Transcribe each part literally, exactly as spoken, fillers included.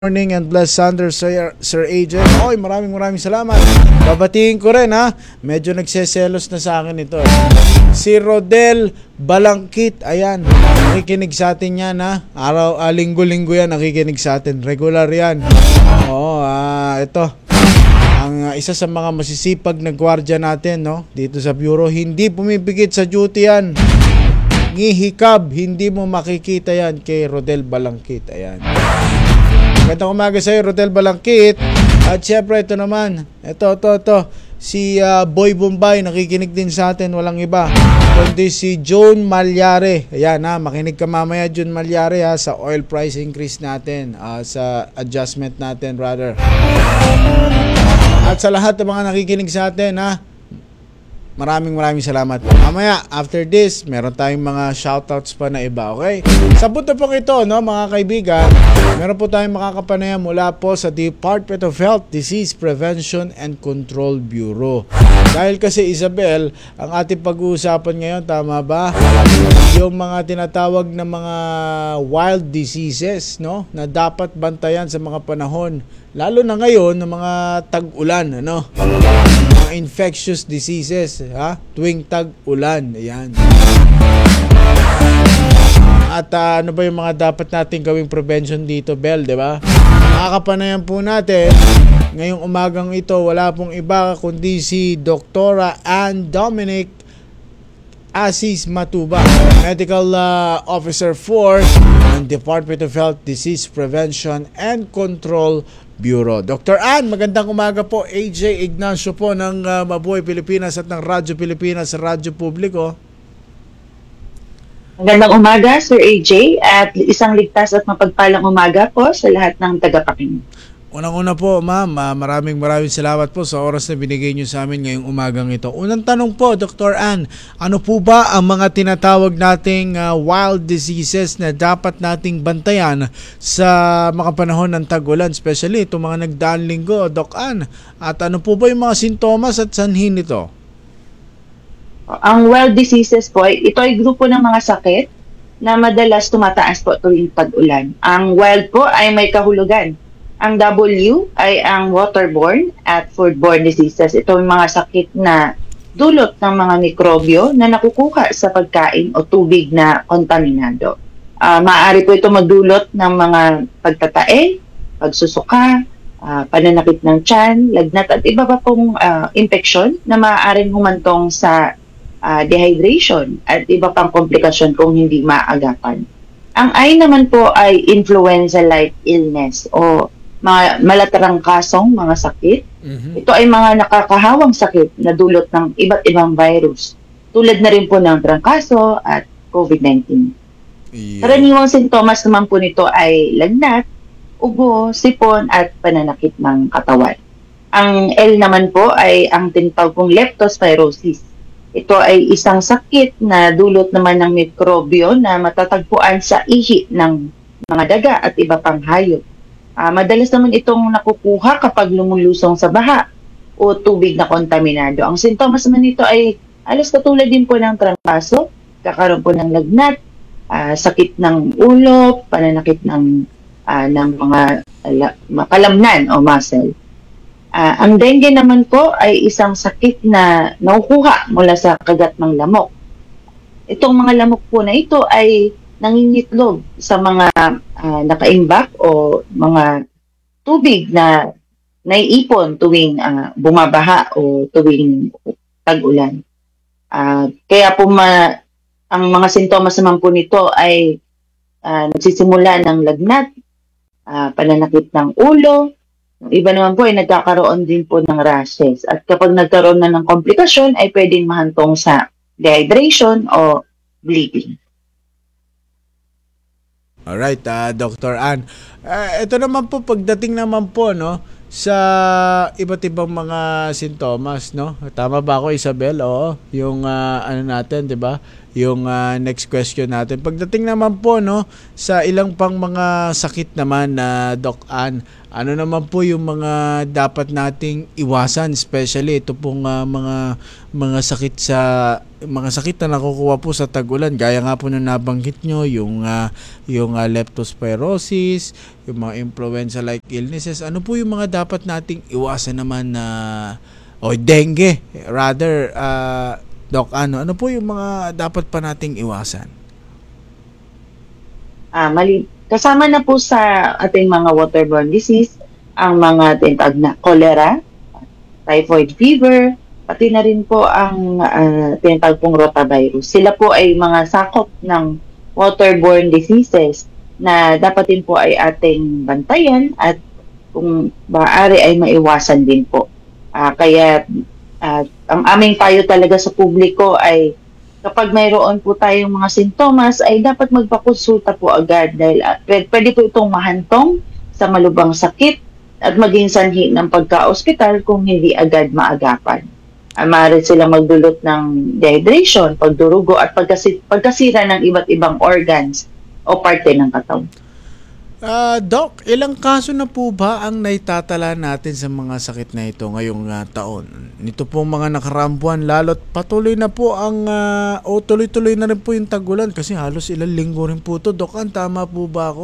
Morning and blessed Thunder, Sir, Sir Agent. Oy, maraming maraming salamat. Babatiin ko rin ha. Medyo nagseselos na sa akin ito. Eh. Si Rodel Balangkit, ayan. Nakikinig sa atin yan ha. Araw, ah, linggo-linggo yan nakikinig sa atin. Regular yan. Oo, ah, ito. Ang uh, isa sa mga masisipag na gwardiya natin, no? Dito sa Bureau, hindi pumipigit sa duty yan. Ngihikab, hindi mo makikita yan kay Rodel Balangkit. Ayan. Magandang umaga sa iyo, Rodel Balangkit. At syempre, ito naman. Ito, ito, ito. Si uh, Boy Bombay, nakikinig din sa atin. Walang iba. Kundi si John Malyare. Ayan ha, makinig ka mamaya, John Malyare ha, sa oil price increase natin. Uh, sa adjustment natin, rather. At sa lahat ng mga nakikinig sa atin ha, maraming maraming salamat. Mamaya, after this, meron tayong mga shoutouts pa na iba, okay? Sa punto po ito, no, mga kaibigan, meron po tayong makakapanayam mula po sa Department of Health, Disease Prevention and Control Bureau. Dahil kasi, Isabel, ang ating pag-uusapan ngayon, tama ba? Yung mga tinatawag na mga wild diseases, no, na dapat bantayan sa mga panahon, lalo na ngayon, ng mga tag-ulan, ano? Mga infectious diseases, ha? Tuwing tag-ulan, ayan. At uh, ano ba yung mga dapat natin gawing prevention dito, Bel, di ba? Makakapanayan po natin, ngayong umagang ito, wala pong iba kundi si Doktora Ann Dominic Asis Matuba, Medical uh, Officer for ng Department of Health, Disease Prevention and Control Bureau. Doctor Ann, magandang umaga po. A J Ignacio po ng uh, Mabuhay Pilipinas at ng Radyo Pilipinas sa Radyo Publiko. Magandang umaga, Sir A J, at isang ligtas at mapagpalang umaga po sa lahat ng tagapakinig. Unang-una po, ma'am, uh, maraming maraming salamat po sa oras na binigay niyo sa amin ngayong umagang ito. Unang tanong po, Doctor Ann, ano po ba ang mga tinatawag nating uh, wild diseases na dapat nating bantayan sa mga panahon ng tag-ulan, especially itong mga nagdaang linggo, Doc Ann? At ano po ba yung mga sintomas at sanhin nito? Ang wild diseases po, ito ay grupo ng mga sakit na madalas tumataas po tuwing tag-ulan. Ang wild po ay may kahulugan. Ang W ay ang waterborne at foodborne diseases. Ito ay mga sakit na dulot ng mga mikrobyo na nakukuha sa pagkain o tubig na kontaminado. Uh, maaari po ito magdulot ng mga pagtatae, pagsusuka, uh, pananakit ng tiyan, lagnat at iba pa pong uh, infeksyon na maaaring humantong sa uh, dehydration at iba pang komplikasyon kung hindi maagapan. Ang I naman po ay influenza-like illness o mga malatarangkasong mga sakit. Mm-hmm. Ito ay mga nakakahawang sakit na dulot ng iba't ibang virus. Tulad na rin po ng trangkaso at COVID nineteen. Yeah. Karaniwang sintomas naman po nito ay lagnat, ubo, sipon at pananakit ng katawan. Ang L naman po ay ang tinatawag pong leptospirosis. Ito ay isang sakit na dulot naman ng mikrobyo na matatagpuan sa ihi ng mga daga at iba pang hayop. Uh, madalas naman itong nakukuha kapag lumulusong sa baha o tubig na kontaminado. Ang sintomas naman nito ay alos katulad din po ng trangkaso, kakaroon po ng lagnat, uh, sakit ng ulo, pananakit ng, uh, ng mga uh, kalamnan o muscle. Uh, ang dengue naman po ay isang sakit na nakukuha mula sa kagat ng lamok. Itong mga lamok po na ito ay nangingitlog sa mga uh, nakaimbak o mga tubig na naiipon tuwing uh, bumabaha o tuwing tag-ulan. Uh, kaya po ma, ang mga sintomas naman po nito ay uh, nagsisimula ng lagnat, uh, pananakit ng ulo, iba naman po ay nagkakaroon din po ng rashes. At kapag nagkaroon na ng komplikasyon ay pwedeng mahantong sa dehydration o bleeding. Alright, uh, Doctor Ann. Uh, ito naman po, pagdating naman po, no, sa iba't ibang mga sintomas, no? Tama ba ako, Isabel? Oo. Yung, uh, ano natin, di ba? yung ah, next question natin. Pagdating naman po no sa ilang pang mga sakit naman na Doc Ann, ano naman po yung mga dapat nating iwasan, especially ito pong ah, mga mga sakit sa mga sakit na nakukuha po sa tag-ulan, gaya nga po na nabanggit nyo, yung ah, yung ah, leptospirosis, yung mga influenza like illnesses. Ano po yung mga dapat nating iwasan naman na o dengue rather, ah, Doc, ano ano po yung mga dapat pa nating iwasan? Ah, mali kasama na po sa ating mga waterborne disease ang mga tinatawag na cholera, typhoid fever, pati na rin po ang ah, tinatawag pong rotavirus. Sila po ay mga sakop ng waterborne diseases na dapat din po ay ating bantayan at kung maaari ay maiwasan din po. Ah, kaya ah, ang aming payo talaga sa publiko ay kapag mayroon po tayong mga sintomas ay dapat magpakonsulta po agad dahil ah, pwede, pwede po itong mahantong sa malubhang sakit at maging sanhi ng pagka-ospital kung hindi agad maagapan. Uh, maaari silang magdulot ng dehydration, pagdurugo at pagkasi- pagkasira ng iba't ibang organs o parte ng katawan. Ah, Doc, ilang kaso na po ba ang naitatala natin sa mga sakit na ito ngayong ah, taon? Nito pong mga nakaraang buwan, lalo't patuloy na po ang ah, o tuloy-tuloy na rin po yung tag-ulan kasi halos ilang linggo rin po ito. Doc, Ann, tama po ba ako?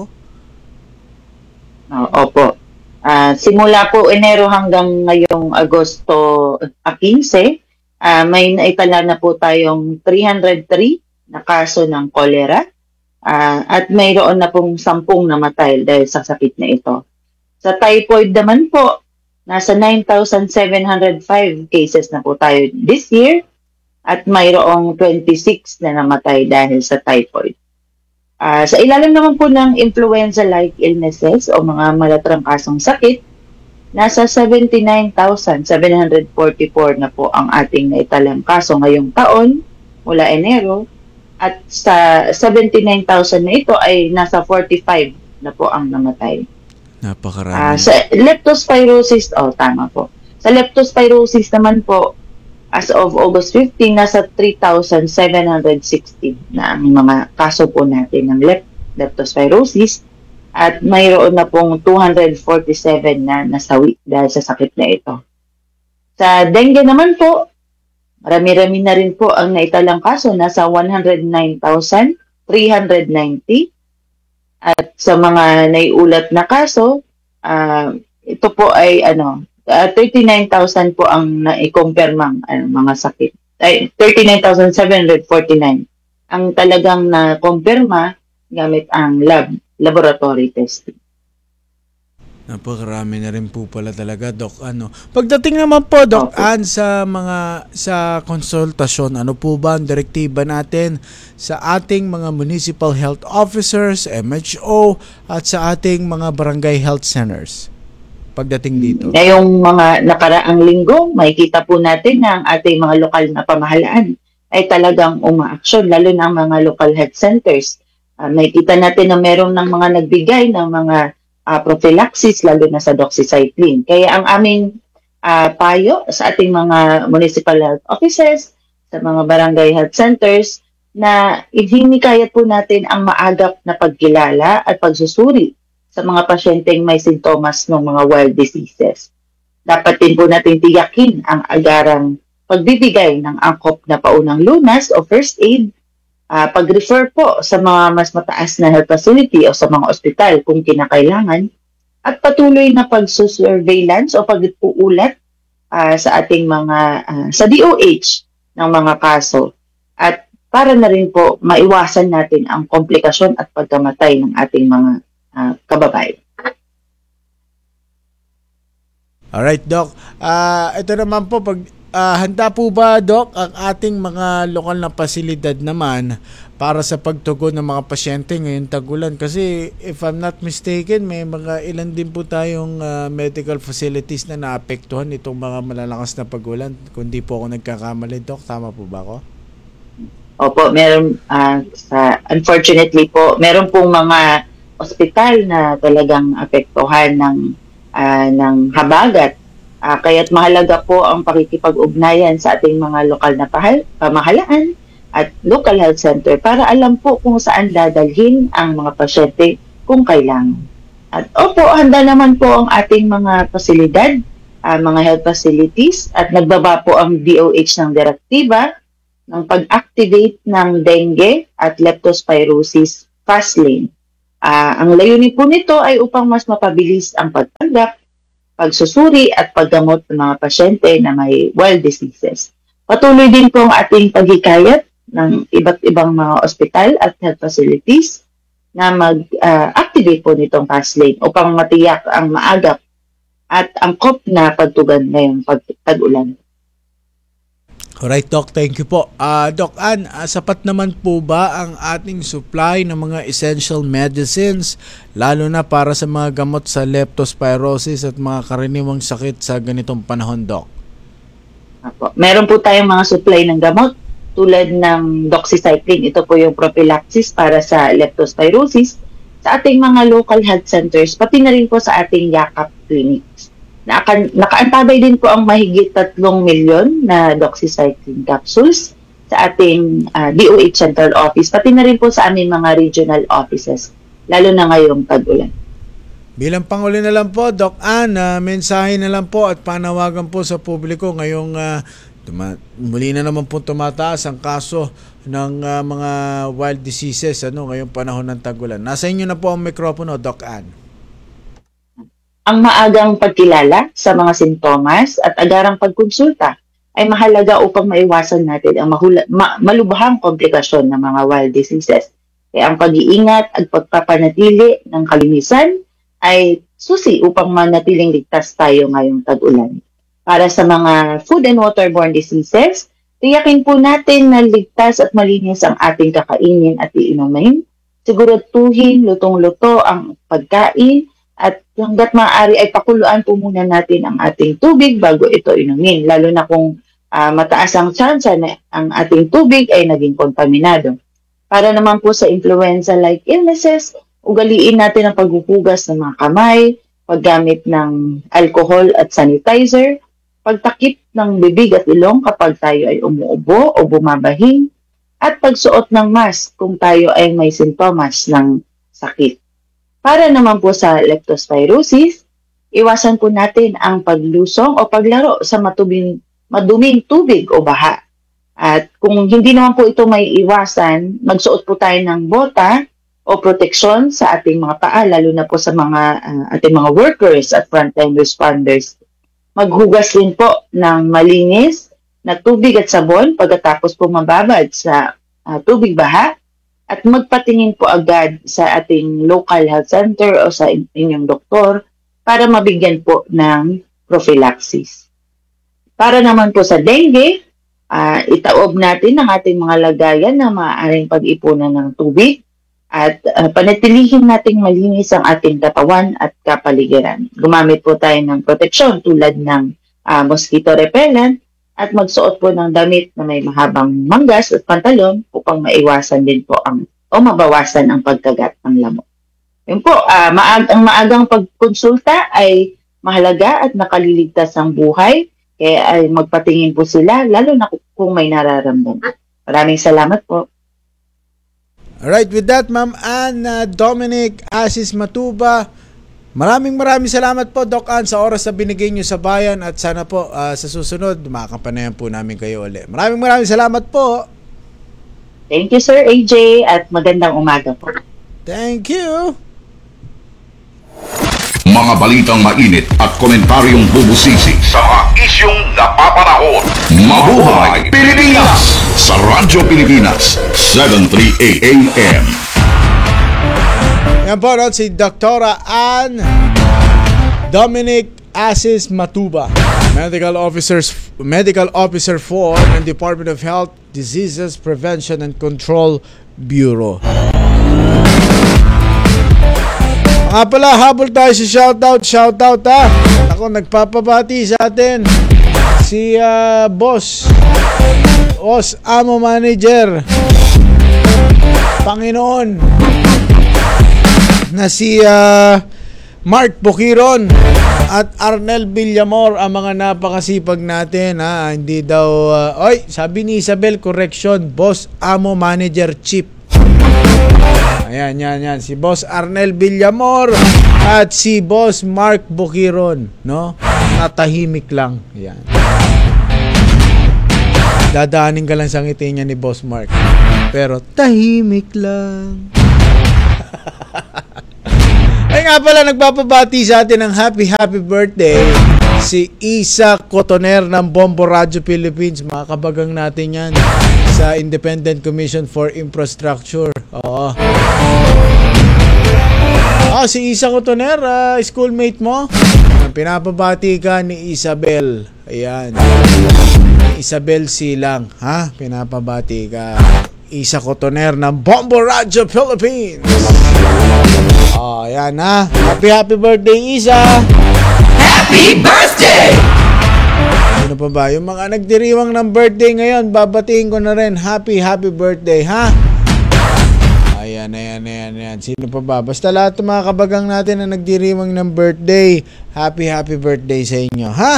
Uh, opo. Ah, simula po Enero hanggang ngayong Agosto ah, quince, ah, may naitala na po tayong three hundred three na kaso ng cholera. Ah, at mayroon na pong sampung namatay dahil sa sakit na ito. Sa typhoid naman po, nasa nine thousand seven hundred five cases na po tayo this year at mayroong twenty-six na namatay dahil sa typhoid. Ah, sa ilalim naman po ng influenza-like illnesses o mga malatrangkasang sakit, nasa seventy-nine thousand seven hundred forty-four na po ang ating naitalang kaso ngayong taon mula Enero. At sa seventy-nine thousand na ito ay nasa forty-five na po ang namatay. Napakarami. Ah, sa leptospirosis, oh tama po. Sa leptospirosis naman po, as of August fifteenth, nasa three thousand seven hundred sixty na ang mga kaso po natin ng lep- leptospirosis at mayroon na pong two hundred forty-seven na nasawi dahil sa sakit na ito. Sa dengue naman po, marami-rami na rin po ang naitalang kaso, nasa one hundred nine thousand three hundred ninety. At sa mga naiulat na kaso, uh, ito po ay ano, uh, thirty-nine thousand po ang naikumpirmang ano, mga sakit. Ay, thirty-nine thousand seven hundred forty-nine ang talagang na-kumpirma gamit ang lab, laboratory testing. Napakarami na rin po pala talaga, Doc. Ano? Pagdating naman po, Doc Okay. Ann, sa mga sa konsultasyon, ano po ba ang direktiba natin sa ating mga municipal health officers, M H O, at sa ating mga barangay health centers? Pagdating dito. Ngayong mga nakaraang linggo, makikita po natin na ang ating mga lokal na pamahalaan ay talagang umaaksyon, lalo na ang mga local health centers. Uh, makikita natin na meron ng mga nagbigay ng mga uh, prophylaxis, lalo na sa doxycycline. Kaya ang aming uh, payo sa ating mga municipal health officers, sa mga barangay health centers, na ihinikayat po natin ang maagap na pagkilala at pagsusuri sa mga pasyenteng may sintomas ng mga wild diseases. Dapat din po natin tiyakin ang agarang pagbibigay ng angkop na paunang lunas o first aid, uh, pag-refer po sa mga mas mataas na health facility o sa mga ospital kung kinakailangan, at patuloy na pagsusurveillance o pag-uulat uh, sa ating mga, uh, sa D O H ng mga kaso, at para na rin po maiwasan natin ang komplikasyon at pagkamatay ng ating mga uh, kababayan. Alright, Doc. Ah, ito naman po, pag ah, handa po ba, Doc, ang ating mga lokal na pasilidad naman para sa pagtugon ng mga pasyente ngayong tag-ulan? Kasi if I'm not mistaken, may mga ilan din po tayong ah, medical facilities na naapektuhan itong mga malalakas na pag-ulan. Kung di po ako nagkakamali, Doc, tama po ba ako? Opo, meron, uh, sa, unfortunately po, meron pong mga ospital na talagang apektuhan ng, uh, ng habagat. Uh, kaya't mahalaga po ang pakikipag-ugnayan sa ating mga lokal na pahal, pamahalaan at local health center para alam po kung saan dadalhin ang mga pasyente kung kailangan. At opo, handa naman po ang ating mga pasilidad, uh, mga health facilities, at nagbaba po ang D O H ng direktiba ng pag-activate ng dengue at leptospirosis fast lane. Uh, ang layunin po nito ay upang mas mapabilis ang pagtanggap, pagsusuri at paggamot ng mga pasyente na may wild diseases. Patuloy din po ang ating paghikayat ng iba't ibang mga ospital at health facilities na mag-activate uh, po nitong fast lane upang matiyak ang maagap at angkop na pagtugan ngayong pag-ulan. Alright, Doc. Thank you po. Uh, Doc Ann, uh, sapat naman po ba ang ating supply ng mga essential medicines, lalo na para sa mga gamot sa leptospirosis at mga karaniwang sakit sa ganitong panahon, Doc? Apo. Meron po tayong mga supply ng gamot tulad ng doxycycline. Ito po yung prophylaxis para sa leptospirosis sa ating mga local health centers, pati na rin po sa ating yakap clinics. Naka, nakaantabay din po ang mahigit tatlong milyon na doxycycline capsules sa ating uh, D O H Central Office, pati na rin po sa aming mga regional offices, lalo na ngayong tag-ulan. Bilang panguli na lang po, Doc Ann, uh, mensahe na lang po at panawagan po sa publiko ngayong uh, tuma- muli na naman po tumataas ang kaso ng uh, mga wild diseases ano, ngayong panahon ng tag-ulan. Nasa inyo na po ang mikropono, Doc Ann. Ang maagang pagkilala sa mga sintomas at agarang pagkonsulta ay mahalaga upang maiwasan natin ang mahula, ma, malubhang komplikasyon ng mga wild diseases. Kaya ang pag-iingat at pagpapanatili ng kalinisan ay susi upang manatiling ligtas tayo ngayong tag-ulan. Para sa mga food and waterborne diseases, tiyakin po natin na ligtas at malinis ang ating kakainin at iinumin. Siguraduhin lutong-luto ang pagkain at hanggat maaari ay pakuluan po muna natin ang ating tubig bago ito inumin, lalo na kung uh, mataas ang tsansa na ang ating tubig ay naging kontaminado. Para naman po sa influenza-like illnesses, ugaliin natin ang paghuhugas ng mga kamay, paggamit ng alcohol at sanitizer, pagtakip ng bibig at ilong kapag tayo ay umuubo o bumabahing, at pagsuot ng mask kung tayo ay may sintomas ng sakit. Para naman po sa leptospirosis, iwasan po natin ang paglusong o paglaro sa matubing, maduming tubig o baha. At kung hindi naman po ito may iwasan, magsuot po tayo ng bota o proteksyon sa ating mga paa, lalo na po sa mga uh, ating mga workers at frontline responders. Maghugas din po ng malinis na tubig at sabon pagkatapos po mababad sa uh, tubig baha. At magpatingin po agad sa ating local health center o sa inyong doktor para mabigyan po ng prophylaxis. Para naman po sa dengue, uh, itaob natin ang ating mga lagayan na maaaring pag-ipunan ng tubig at uh, panatilihin nating malinis ang ating katawan at kapaligiran. Gumamit po tayo ng proteksyon tulad ng uh, mosquito repellent at magsuot po ng damit na may mahabang manggas at pantalon upang maiwasan din po ang o mabawasan ang pagkagat ng lamok. Yun po, uh, maag- ang maagang pagkonsulta ay mahalaga at nakaliligtas ang buhay, kaya ay magpatingin po sila, lalo na kung may nararamdaman. Maraming salamat po. Alright, with that, Ma'am Ann, uh, Dominic, Asis Matuba, maraming maraming salamat po, Doc Ann, sa oras na binigay nyo sa bayan at sana po uh, sa susunod, makakapanayan po namin kayo ulit. Maraming maraming salamat po. Thank you, Sir A J, at magandang umaga po. Thank you. Mga balitang mainit at komentaryong bubusisi sa mga isyong napapanahon. Mabuhay Pilipinas! Sa Radyo Pilipinas, seven thirty A M. Yan po, no, si Doktora Ann Dominic Asis Matuba, Medical Officers, Medical Officer for ng Department of Health, Diseases Prevention and Control Bureau. Nga pala, habol tayo si shoutout, shoutout ha. Ako, nagpapabati sa atin si uh, Boss Boss Amo Manager Panginoon na si uh, Mark Bukiron at Arnel Villamor ang mga napakasipag natin, ha. Hindi daw uh, oy, sabi ni Isabel, correction, boss, amo, manager, chief. Ayan, yan, yan. Si boss Arnel Villamor at si boss Mark Bukiron, no? Natahimik lang. Ayan. Dadaanin ka lang sa ngiti niya ni boss Mark, pero tahimik lang. Ay nga pala, nagpapabati sa atin ng happy happy birthday si Isa Cotoner ng Bombo Radio Philippines. Mga kabagang natin yan sa Independent Commission for Infrastructure. Oo. Ah, si Isa Cotoner, uh, schoolmate mo. Pinapabati ka ni Isabel. Ayan. Isabel Silang, ha? Pinapabati ka. Isa Cotoner ng Bombo Radio Philippines. Oh, ayan, ha. Happy happy birthday, Isa. Happy birthday! Ano pa ba? Yung mga nagdiriwang ng birthday ngayon, babatiin ko na rin. Happy happy birthday, ha? Ayan, ayan, ayan, ayan. Sino pa ba? Basta lahat ng mga kabagang natin na nagdiriwang ng birthday, happy happy birthday sa inyo, ha?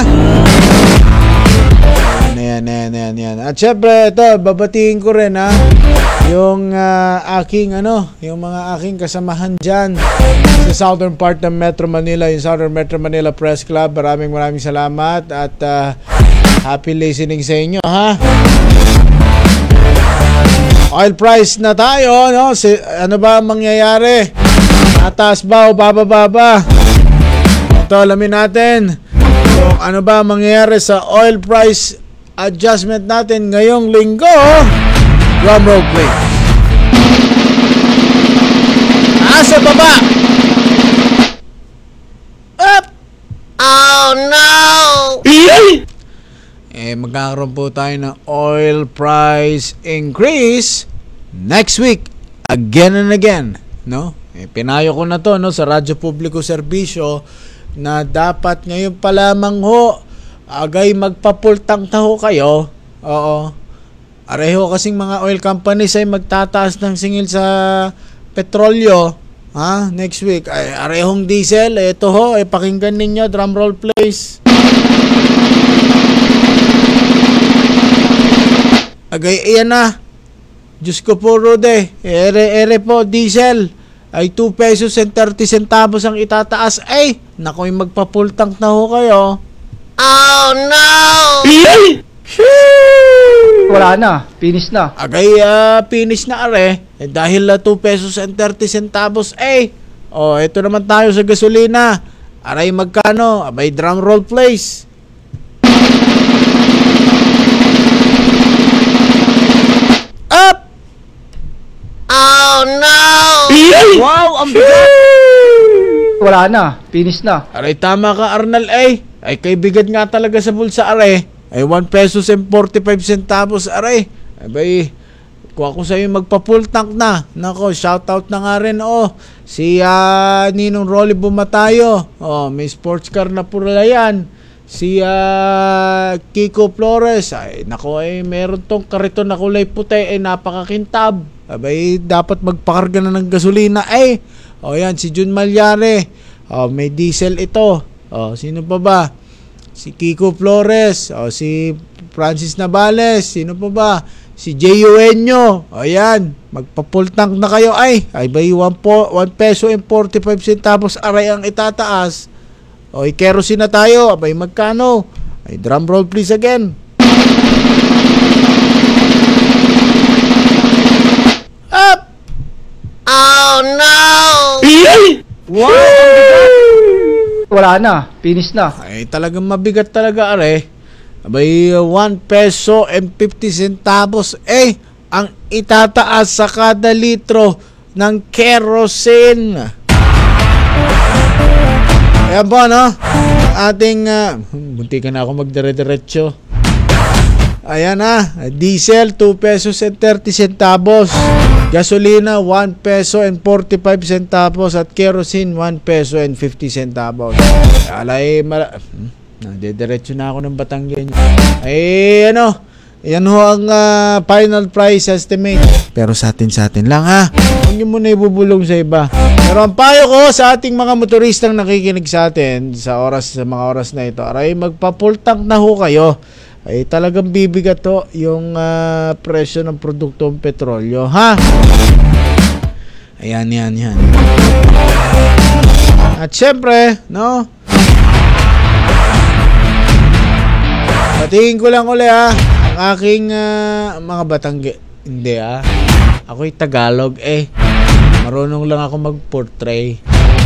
Ayan, ayan, ayan, ayan. At syempre, ito, babatiin ko rin, ha? Yung uh, aking, ano, yung mga aking kasamahan dyan sa southern part ng Metro Manila, yung Southern Metro Manila Press Club. Maraming maraming salamat at uh, happy listening sa inyo, ha? Oil price na tayo, no? Si, ano ba ang mangyayari? Ataas ba o bababa ba? Ito, alamin natin kung ano ba ang mangyayari sa oil price adjustment natin ngayong linggo. Drum roll, please. Asa baba? Up! Oh no! Eh, magkakaroon po tayo ng oil price increase next week. Again and again, no? Eh, pinayo ko na to, no, sa Radyo Publiko Serbisyo na dapat ngayon pa lamang ho, agay magpapultang taho kayo. Oo. Areho kasing mga oil companies ay magtataas ng singil sa petrolyo, ha, next week. Ay, arehong diesel, eto ho, eh, pakinggan ninyo, drum roll please. Agay, iyan na. Diyos ko po, Rude. Ere, ere po, diesel. Ay two pesos and thirty centavos ang itataas. Ay, nakoy magpapultang na ho kayo. Oh no! Wala na, finish na. Agay, uh, finish na are. Eh, dahil uh, two pesos and thirty centavos. Eh, oh, ito naman tayo sa gasolina. Aray, magkano? Abay, drum roll please. Up! Oh no! Wow, ang bigat! Wala na, finish na. Aray, tama ka, Arnal. Ay, ay kay bigat nga talaga sa bulsa, are. Ay, one pesos and forty-five centavos, aray. Abay, kuha ko sa'yo magpa-full tank na. Nako, shoutout na nga rin, oh. Si uh, Ninong Rolly Bumatayo. Oh, may sports car na pula yan. Si uh, Kiko Flores. Ay, nako, ay meron tong kariton na kulay puti. Ay, napakakintab. Abay, dapat magpakarga na ng gasolina. Ay, oh, yan, si Jun Malyare. Oh, may diesel ito. Oh, sino pa ba? Si Kiko Flores, o si Francis Navales, sino pa ba? Si Jay Eugenio. O yan, magpa-full tank na kayo. Ay, ay ba yung one peso and forty-five centavos aray ang itataas. O i-kerosene na tayo. Abay, magkano? Ay, drum roll please again. Up! Oh no! Wow! Wala na, finish na. Ay, talagang mabigat talaga, are. Abay, one peso and fifty centavos. Eh, ang itataas sa kada litro ng kerosene. Ayan po, no? Ating, uh, bunti ka na ako magdire-diretso. Ayan na, diesel, two pesos and thirty centavos. Gasolina, one peso and forty-five centavos. At kerosene, one peso and fifty centavos. Alay, mala... Hmm, nadidiretso na ako ng Batanggen. Ay, ano, yan ho ang uh, final price estimate. Pero sa atin, sa atin lang, ha? Huwag nyo muna ibubulong sa iba. Pero ang payo ko sa ating mga motoristang nakikinig sa atin sa oras sa mga oras na ito, aray magpa-full tank na ho kayo. Ay talagang bibigat to yung uh, presyo ng produktong petrolyo, ha? Ayan, yan, yan. At syempre, no? Patingin ko lang uli ha, ang aking uh, mga Batangge. Hindi ah. Ako'y Tagalog eh. Marunong lang ako mag-portray.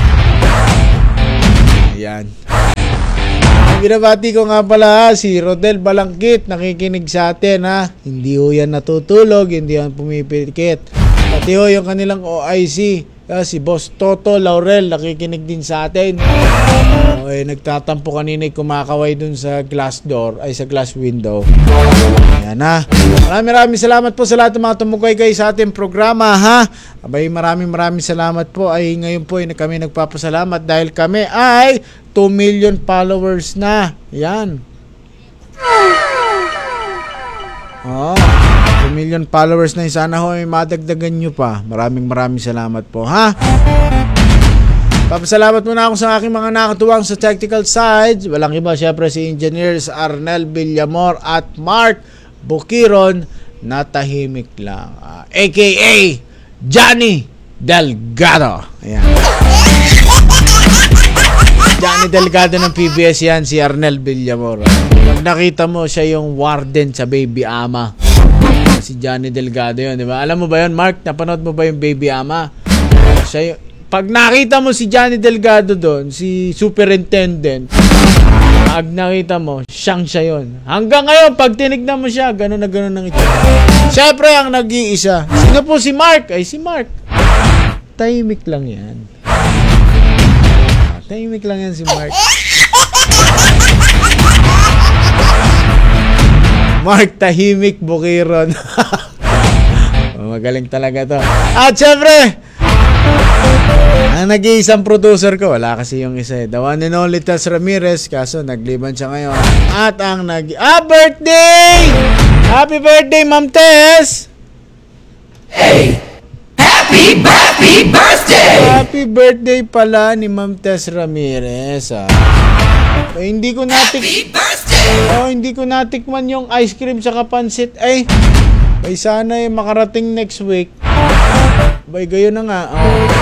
Ayan. Binabati ko nga pala ha, si Rodel Balangkit, nakikinig sa atin ha. Hindi ho yan natutulog, hindi yan pumipikit. Pati ho yung kanilang O I C, ha, si Boss Toto Laurel, nakikinig din sa atin. O, eh, nagtatampo kanina kumakaway dun sa glass door, ay sa glass window. Ayan ha. Maraming maraming salamat po sa lahat ng mga tumukoy-kay sa ating programa ha. Abay maraming maraming salamat po. Ay ngayon po ay kami nagpapasalamat dahil kami ay two million followers na. Yan. Oh, two million followers na. Sana ho ay madagdagan nyo pa. Maraming maraming salamat po ha. Papasalamat muna ako sa aking mga nakatuwang sa technical side. Walang iba syempre si Engineers Arnel Villamor at Mark Bukiron na tahimik lang. Uh, A K A Johnny Delgado. Ayan. Johnny Delgado ng P B S yan, si Arnel Villamor. Pag nakita mo siya yung warden sa Baby Ama. Si Johnny Delgado yun, di ba? Alam mo ba yun, Mark? Napanood mo ba yung Baby Ama? Siya yung, pag nakita mo si Johnny Delgado doon, si superintendent, pag nakita mo, siyang siya yun. Hanggang ngayon, pag tinignan mo siya, gano'n na gano'n ang ito. Siyempre, ang nag-iisa. Sino po si Mark? Ay, si Mark. Tahimik lang yan. Tahimik lang yan si Mark. Mark Tahimik Bukiron. Magaling talaga to. At syempre, ang nag-iisang producer ko, wala kasi yung isa eh. The one and only Tess Ramirez, kaso nagliban siya ngayon. At ang nag... Ah, birthday! Happy birthday, Ma'am Tess! Hey! Happy, happy birthday! Happy birthday pala ni Ma'am Tess Ramirez, ah. Eh, hindi ko natik... Happy birthday! Oh, hindi ko natikman yung ice cream sa pansit. Ay, ay sana eh, makarating next week. Bay, gayon na nga. Oh.